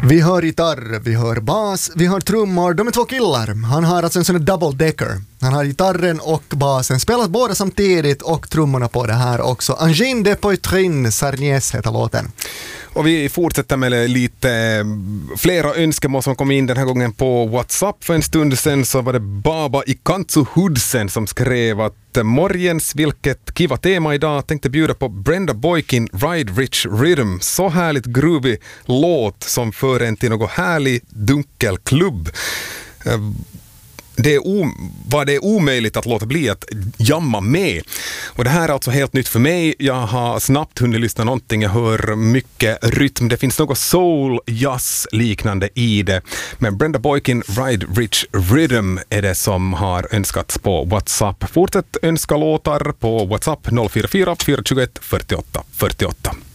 Vi hör gitarr, vi hör bas, vi hör trummor. De är två killar. Han har alltså en sån double decker. Han har gitarren och basen. Spelat båda samtidigt och trummorna på det här också. Angine de Poitrine Sarnies heter låten. Och vi fortsätter med lite flera önskemål som kom in den här gången på WhatsApp. För en stund sedan så var det Baba i Kantsu Hudsen som skrev att morgens, vilket kiva tema idag, tänkte bjuda på Brenda Boykin Ride Rich Rhythm. Så härligt groovy låt som för en till något härlig dunkelklubb. Var det omöjligt att låta bli att jamma med. Och det här är alltså helt nytt för mig. Jag har snabbt hunnit lyssna någonting. Jag hör mycket rytm. Det finns något soul, jazz liknande i det. Men Brenda Boykin Ride Rich Rhythm är det som har önskats på WhatsApp. Fortsätt önska låtar på WhatsApp 044 421 48 48.